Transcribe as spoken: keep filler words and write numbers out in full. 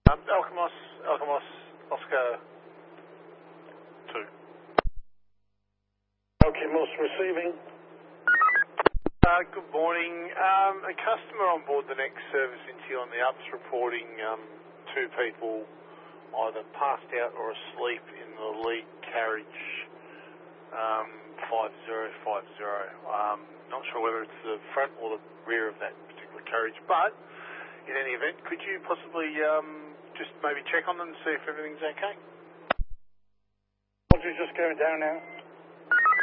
Um, Alkimos, Alkimos, Oscar two. Alkimos receiving. Uh, good morning. Um, a customer on board the next service into on the ups reporting um, two people either passed out or asleep in the lead carriage um, five zero five zero. Um, not sure whether it's the front or the rear of that particular carriage, but in any event, could you possibly um, just maybe check on them and see if everything's okay? Roger's just going down now.